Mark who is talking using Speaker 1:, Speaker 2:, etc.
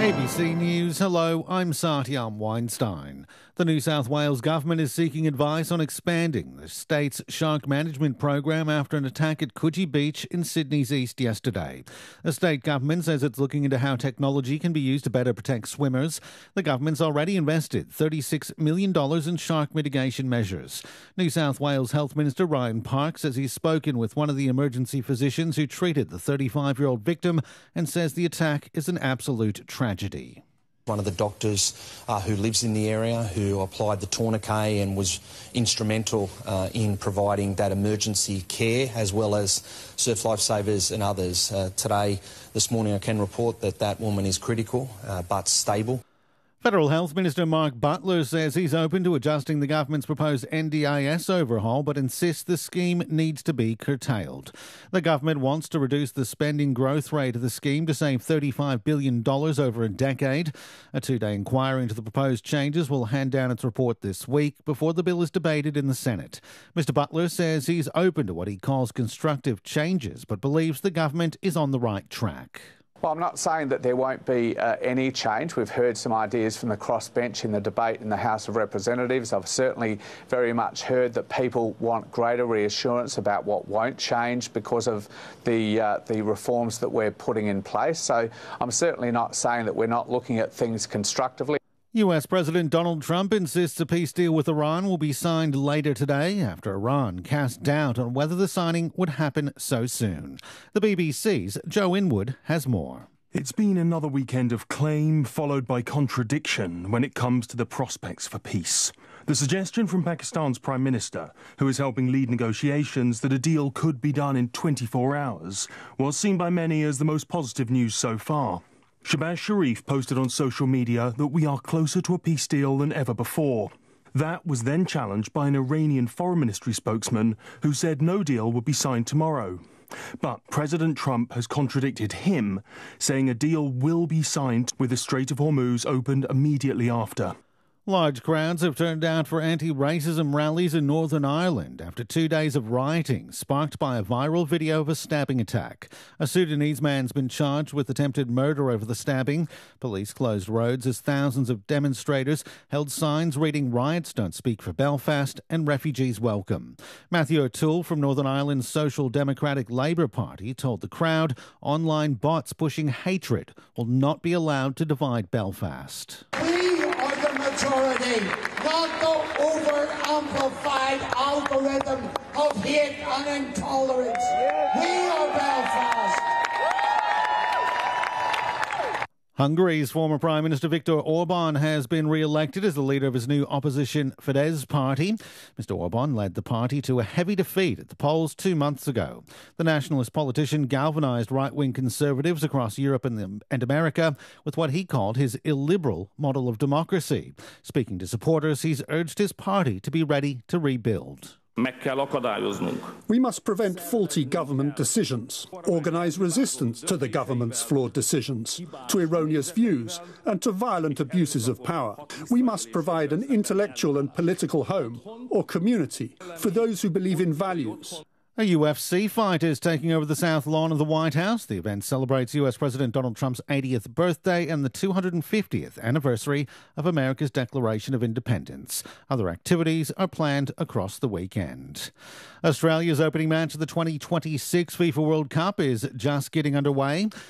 Speaker 1: ABC News, hello, I'm Satyam Weinstein. The New South Wales government is seeking advice on expanding the state's shark management program after an attack at Coogee Beach in Sydney's east yesterday. The state government says it's looking into how technology can be used to better protect swimmers. The government's already invested $36 million in shark mitigation measures. New South Wales Health Minister Ryan Park says he's spoken with one of the emergency physicians who treated the 35-year-old victim and says the attack is an absolute tragedy.
Speaker 2: One of the doctors who lives in the area, who applied the tourniquet and was instrumental in providing that emergency care, as well as Surf Lifesavers and others. This morning I can report that that woman is critical but stable.
Speaker 1: Federal Health Minister Mark Butler says he's open to adjusting the government's proposed NDIS overhaul, but insists the scheme needs to be curtailed. The government wants to reduce the spending growth rate of the scheme to save $35 billion over a decade. A two-day inquiry into the proposed changes will hand down its report this week before the bill is debated in the Senate. Mr Butler says he's open to what he calls constructive changes, but believes the government is on the right track.
Speaker 3: Well, I'm not saying that there won't be any change. We've heard some ideas from the crossbench in the debate in the House of Representatives. I've certainly very much heard that people want greater reassurance about what won't change because of the reforms that we're putting in place. So I'm certainly not saying that we're not looking at things constructively.
Speaker 1: US President Donald Trump insists a peace deal with Iran will be signed later today after Iran cast doubt on whether the signing would happen so soon. The BBC's Joe Inwood has more.
Speaker 4: It's been another weekend of claim followed by contradiction when it comes to the prospects for peace. The suggestion from Pakistan's Prime Minister, who is helping lead negotiations that a deal could be done in 24 hours, was seen by many as the most positive news so far. Shahbaz Sharif posted on social media that we are closer to a peace deal than ever before. That was then challenged by an Iranian Foreign Ministry spokesman who said no deal would be signed tomorrow. But President Trump has contradicted him, saying a deal will be signed with the Strait of Hormuz opened immediately after.
Speaker 1: Large crowds have turned out for anti-racism rallies in Northern Ireland after 2 days of rioting sparked by a viral video of a stabbing attack. A Sudanese man's been charged with attempted murder over the stabbing. Police closed roads as thousands of demonstrators held signs reading "Riots Don't Speak for Belfast" and "Refugees Welcome." Matthew O'Toole from Northern Ireland's Social Democratic Labour Party told the crowd online bots pushing hatred will not be allowed to divide Belfast.
Speaker 5: Majority, not the over-amplified algorithm of hate and intolerance. We are Belfast.
Speaker 1: Hungary's former Prime Minister Viktor Orban has been re-elected as the leader of his new opposition Fidesz party. Mr Orban led the party to a heavy defeat at the polls 2 months ago. The nationalist politician galvanised right-wing conservatives across Europe and America with what he called his illiberal model of democracy. Speaking to supporters, he's urged his party to be ready to rebuild.
Speaker 6: We must prevent faulty government decisions, organise resistance to the government's flawed decisions, to erroneous views and to violent abuses of power. We must provide an intellectual and political home or community for those who believe in values.
Speaker 1: A UFC fight is taking over the South Lawn of the White House. The event celebrates US President Donald Trump's 80th birthday and the 250th anniversary of America's Declaration of Independence. Other activities are planned across the weekend. Australia's opening match of the 2026 FIFA World Cup is just getting underway.